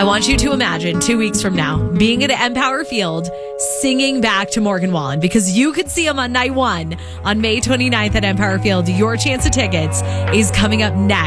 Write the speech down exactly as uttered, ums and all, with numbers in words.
I want you to imagine two weeks from now being at Empower Field singing back to Morgan Wallen, because you could see him on night one on May twenty-ninth at Empower Field. Your chance of tickets is coming up next.